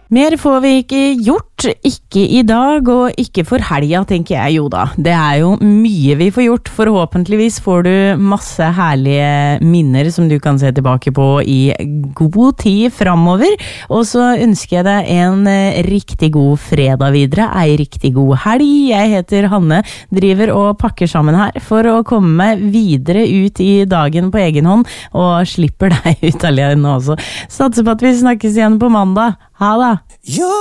Mer får vi ikke gjort, ikke i dag og ikke for helga, tenker jeg jo da. Det jo mye vi får gjort, forhåpentligvis får du masse herlige minner som du kan se tilbake på i god tid fremover. Og så ønsker jeg deg en riktig god fredag videre, en riktig god helg. Jeg heter Hanne, driver og pakker sammen her for å komme meg videre ut i dagen på egen hånd, og slipper deg ut alene også. Satser på at vi snakkes igjen på mandag. Ha det!